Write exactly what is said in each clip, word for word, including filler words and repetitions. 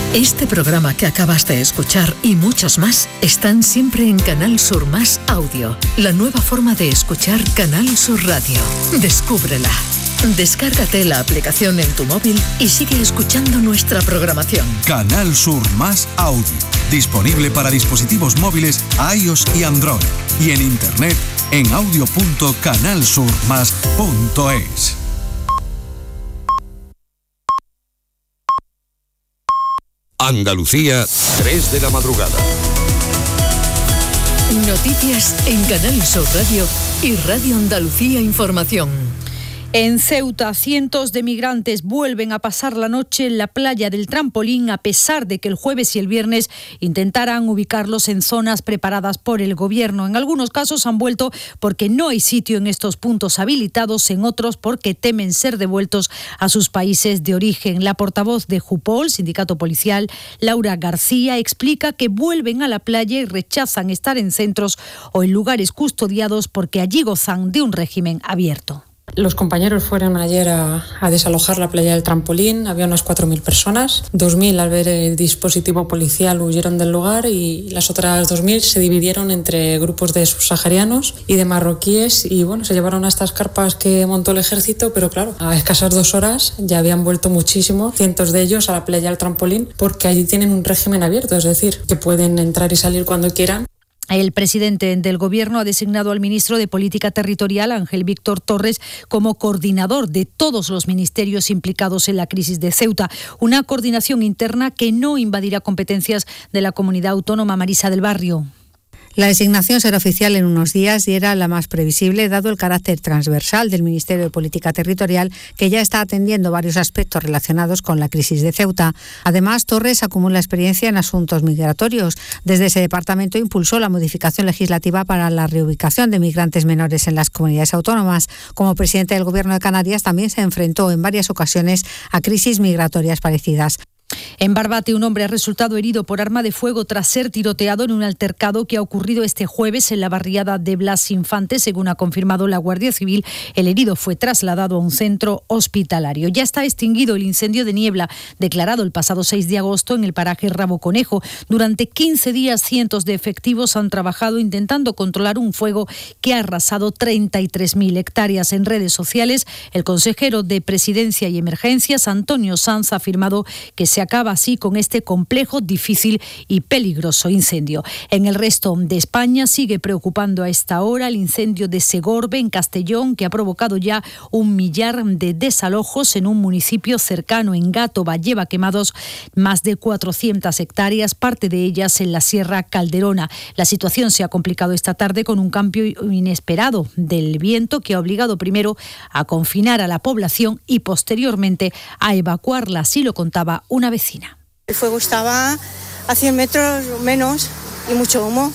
Este programa que acabas de escuchar y muchos más están siempre en Canal Sur Más Audio, la nueva forma de escuchar Canal Sur Radio. Descúbrela. Descárgate la aplicación en tu móvil y sigue escuchando nuestra programación. Canal Sur Más Audio, disponible para dispositivos móviles iOS y Android, y en internet en audio punto canal sur más punto es. Andalucía, tres de la madrugada. Noticias en Canal Sur Radio y Radio Andalucía Información. En Ceuta, cientos de migrantes vuelven a pasar la noche en la playa del Trampolín, a pesar de que el jueves y el viernes intentaran ubicarlos en zonas preparadas por el gobierno. En algunos casos han vuelto porque no hay sitio en estos puntos habilitados, en otros porque temen ser devueltos a sus países de origen. La portavoz de Jupol, sindicato policial, Laura García, explica que vuelven a la playa y rechazan estar en centros o en lugares custodiados porque allí gozan de un régimen abierto. Los compañeros fueron ayer a, a desalojar la playa del Trampolín. Había unas cuatro mil personas. dos mil al ver el dispositivo policial huyeron del lugar y las otras dos mil se dividieron entre grupos de subsaharianos y de marroquíes y bueno, se llevaron a estas carpas que montó el ejército, pero claro, a escasas dos horas ya habían vuelto muchísimos, cientos de ellos, a la playa del Trampolín porque allí tienen un régimen abierto, es decir, que pueden entrar y salir cuando quieran. El presidente del Gobierno ha designado al ministro de Política Territorial, Ángel Víctor Torres, como coordinador de todos los ministerios implicados en la crisis de Ceuta. Una coordinación interna que no invadirá competencias de la comunidad autónoma. Marisa del Barrio. La designación será oficial en unos días y era la más previsible, dado el carácter transversal del Ministerio de Política Territorial, que ya está atendiendo varios aspectos relacionados con la crisis de Ceuta. Además, Torres acumula experiencia en asuntos migratorios. Desde ese departamento impulsó la modificación legislativa para la reubicación de migrantes menores en las comunidades autónomas. Como presidente del Gobierno de Canarias, también se enfrentó en varias ocasiones a crisis migratorias parecidas. En Barbate, un hombre ha resultado herido por arma de fuego tras ser tiroteado en un altercado que ha ocurrido este jueves en la barriada de Blas Infante. Según ha confirmado la Guardia Civil, el herido fue trasladado a un centro hospitalario. Ya está extinguido el incendio de niebla declarado el pasado seis de agosto en el paraje Rabo Conejo. Durante quince días, cientos de efectivos han trabajado intentando controlar un fuego que ha arrasado treinta y tres mil hectáreas. En redes sociales, el consejero de Presidencia y Emergencias, Antonio Sanz, ha afirmado que se acaba así con este complejo, difícil y peligroso incendio. En el resto de España sigue preocupando a esta hora el incendio de Segorbe, en Castellón, que ha provocado ya un millar de desalojos en un municipio cercano. En Gátova lleva quemados más de cuatrocientas hectáreas, parte de ellas en la Sierra Calderona. La situación se ha complicado esta tarde con un cambio inesperado del viento que ha obligado primero a confinar a la población y posteriormente a evacuarla. Así lo contaba una vecina. El fuego estaba a cien metros menos y mucho humo,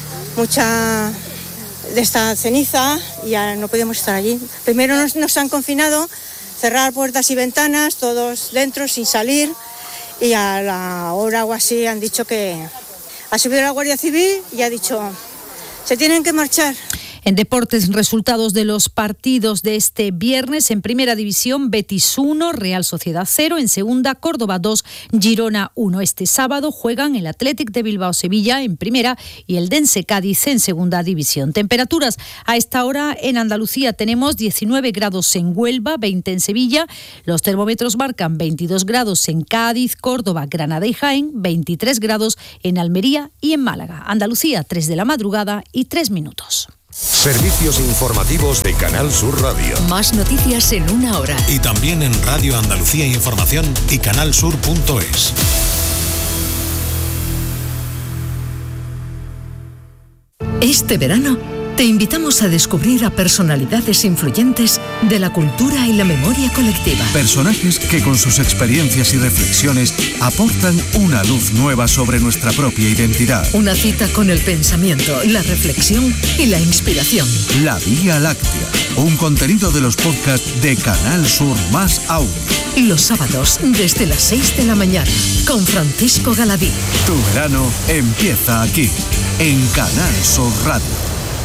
mucha de esta ceniza y ya no podíamos estar allí. Primero nos, nos han confinado, cerrar puertas y ventanas, todos dentro sin salir, y a la hora o así han dicho que ha subido la Guardia Civil y ha dicho se tienen que marchar. En deportes, resultados de los partidos de este viernes. En primera división, Betis uno, Real Sociedad cero. En segunda, Córdoba dos, Girona uno. Este sábado juegan el Athletic de Bilbao-Sevilla en primera y el Dense Cádiz en segunda división. Temperaturas a esta hora en Andalucía tenemos diecinueve grados en Huelva, veinte en Sevilla. Los termómetros marcan veintidós grados en Cádiz, Córdoba, Granada y Jaén, veintitrés grados en Almería y en Málaga. Andalucía, tres de la madrugada y tres minutos. Servicios informativos de Canal Sur Radio. Más noticias en una hora. Y también en Radio Andalucía Información y canalsur punto es. Este verano te invitamos a descubrir a personalidades influyentes de la cultura y la memoria colectiva. Personajes que con sus experiencias y reflexiones aportan una luz nueva sobre nuestra propia identidad. Una cita con el pensamiento, la reflexión y la inspiración. La Vía Láctea, un contenido de los podcasts de Canal Sur Más Audio. Los sábados desde las seis de la mañana con Francisco Galadí. Tu verano empieza aquí, en Canal Sur Radio.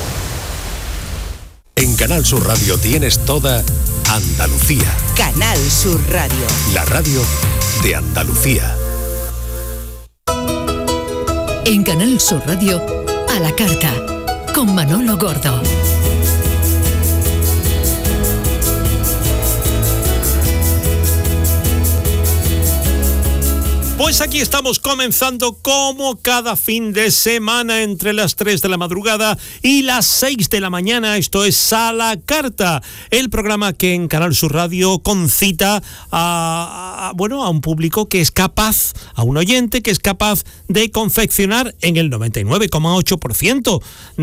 En Canal Sur Radio tienes toda Andalucía. Canal Sur Radio. La radio de Andalucía. En Canal Sur Radio, A la Carta, con Manolo Gordo. Pues aquí estamos comenzando como cada fin de semana entre las tres de la madrugada y las seis de la mañana. Esto es A la Carta, el programa que en Canal Sur Radio concita a, a, bueno, a un público que es capaz, a un oyente que es capaz de confeccionar en el noventa y nueve coma ocho por ciento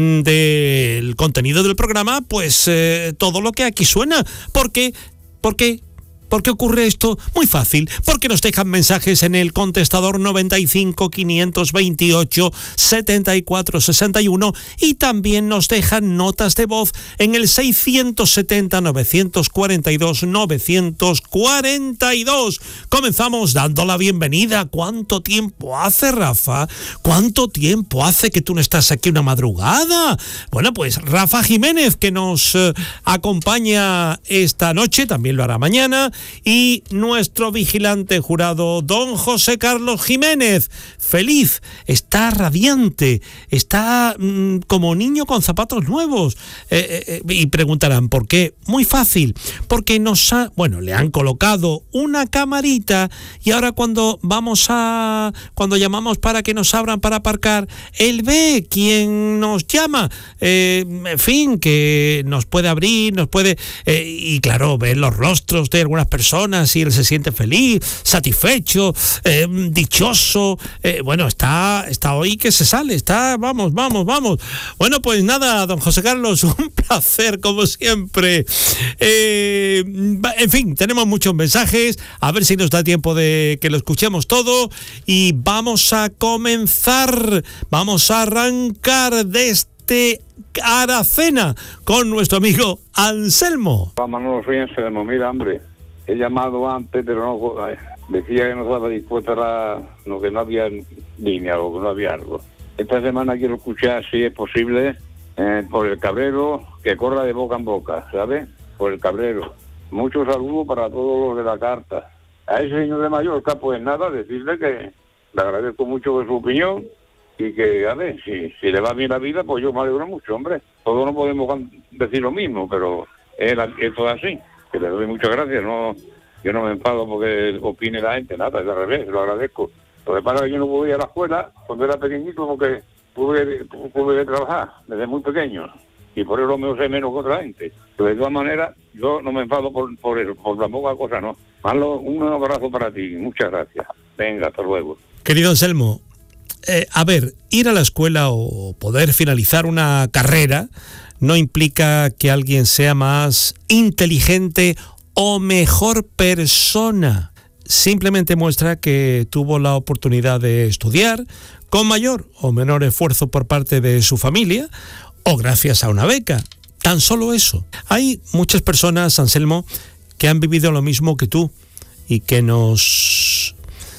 del contenido del programa, pues eh, todo lo que aquí suena. ¿Por qué? ¿Por qué? ¿Por qué ocurre esto? Muy fácil, porque nos dejan mensajes en el contestador noventa y cinco, quinientos veintiocho, setenta y cuatro sesenta y uno y también nos dejan notas de voz en el seiscientos setenta, novecientos cuarenta y dos, novecientos cuarenta y dos. Comenzamos dando la bienvenida. ¿Cuánto tiempo hace, Rafa? ¿Cuánto tiempo hace que tú no estás aquí una madrugada? Bueno, pues Rafa Jiménez, que nos eh, acompaña esta noche, también lo hará mañana, y nuestro vigilante jurado, don José Carlos Jiménez. Feliz, está radiante, está mmm, como niño con zapatos nuevos. Eh, eh, y preguntarán, ¿por qué? Muy fácil, porque nos ha, bueno, le han colocado una camarita y ahora cuando vamos a, cuando llamamos para que nos abran para aparcar, él ve quién nos llama, eh, en fin, que nos puede abrir, nos puede, eh, y claro, ver los rostros de algunas personas y él se siente feliz, satisfecho, eh, dichoso. Eh, bueno, está, está hoy que se sale, está, vamos, vamos, vamos. Bueno, pues nada, don José Carlos, un placer como siempre. Eh, en fin, tenemos muchos mensajes, a ver si nos da tiempo de que lo escuchemos todo y vamos a comenzar, vamos a arrancar desde Aracena con nuestro amigo Anselmo. Manolo, soy Anselmo. Mira, hombre, he llamado antes, pero no, decía que no estaba dispuesta a lo que no había línea o que no había algo. Esta semana quiero escuchar, si es posible, eh, por el Cabrero, que corra de boca en boca, ¿sabes? Por el Cabrero. Muchos saludos para todos los de la carta. A ese señor de Mallorca, pues nada, decirle que le agradezco mucho su opinión y que, a ver, si, si le va bien la vida, pues yo me alegro mucho, hombre. Todos no podemos decir lo mismo, pero es, esto es así. Que le doy muchas gracias, no, yo no me enfado porque opine la gente, nada, es al revés, lo agradezco. Lo que pasa es que yo no pude ir a la escuela cuando era pequeñito porque pude, pude trabajar desde muy pequeño y por eso me sé menos que otra gente. Pero de todas maneras, yo no me enfado por, por eso, por la poca cosa, no. Marlo, un abrazo para ti, muchas gracias. Venga, hasta luego. Querido Anselmo, eh, a ver, ir a la escuela o poder finalizar una carrera no implica que alguien sea más inteligente o mejor persona. Simplemente muestra que tuvo la oportunidad de estudiar con mayor o menor esfuerzo por parte de su familia o gracias a una beca. Tan solo eso. Hay muchas personas, Anselmo, que han vivido lo mismo que tú y que nos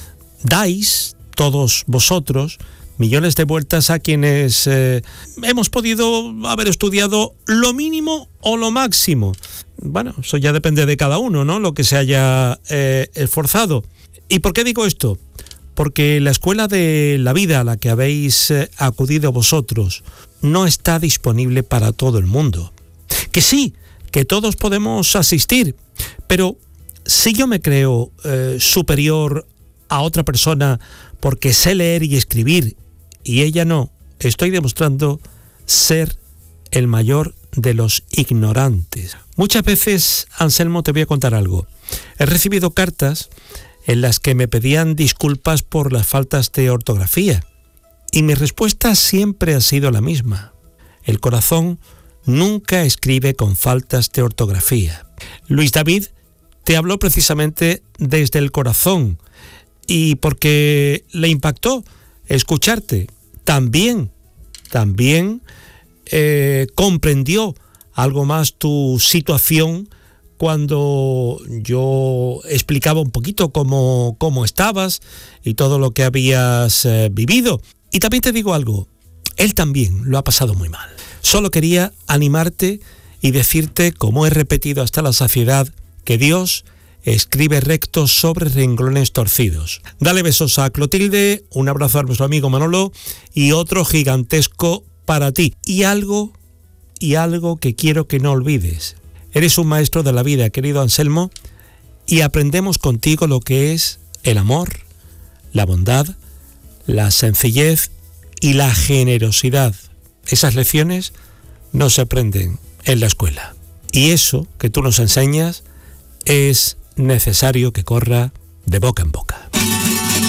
dais, todos vosotros, millones de vueltas a quienes eh, hemos podido haber estudiado lo mínimo o lo máximo. Bueno, eso ya depende de cada uno, ¿no? Lo que se haya eh, esforzado. ¿Y por qué digo esto? Porque la escuela de la vida a la que habéis eh, acudido vosotros no está disponible para todo el mundo. Que sí, que todos podemos asistir, pero si yo me creo eh, superior a otra persona porque sé leer y escribir y ella no, estoy demostrando ser el mayor de los ignorantes. Muchas veces, Anselmo, te voy a contar algo. He recibido cartas en las que me pedían disculpas por las faltas de ortografía y mi respuesta siempre ha sido la misma. El corazón nunca escribe con faltas de ortografía. Luis David te habló precisamente desde el corazón y porque le impactó escucharte. También, también eh, comprendió algo más tu situación cuando yo explicaba un poquito cómo, cómo estabas y todo lo que habías eh, vivido. Y también te digo algo, él también lo ha pasado muy mal. Solo quería animarte y decirte, como he repetido hasta la saciedad, que Dios escribe recto sobre renglones torcidos. Dale besos a Clotilde, un abrazo a nuestro amigo Manolo y otro gigantesco para ti. Y algo, y algo que quiero que no olvides. Eres un maestro de la vida, querido Anselmo, y aprendemos contigo lo que es el amor, la bondad, la sencillez y la generosidad. Esas lecciones no se aprenden en la escuela. Y eso que tú nos enseñas es necesario que corra de boca en boca.